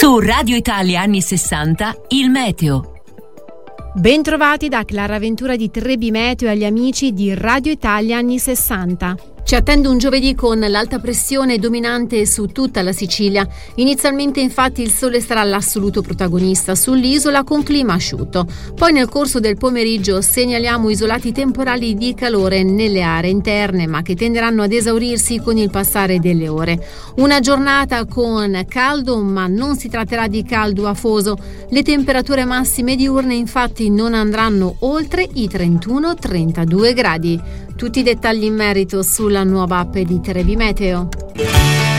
Su Radio Italia anni 60, il meteo. Bentrovati da Clara Ventura di Trebi Meteo e agli amici di Radio Italia anni 60. Ci attende un giovedì con l'alta pressione dominante su tutta la Sicilia. Inizialmente infatti il sole sarà l'assoluto protagonista sull'isola con clima asciutto. Poi nel corso del pomeriggio segnaliamo isolati temporali di calore nelle aree interne, ma che tenderanno ad esaurirsi con il passare delle ore. Una giornata con caldo, ma non si tratterà di caldo afoso. Le temperature massime diurne infatti non andranno oltre i 31-32 gradi. Tutti i dettagli in merito sulla nuova app di Trebi Meteo.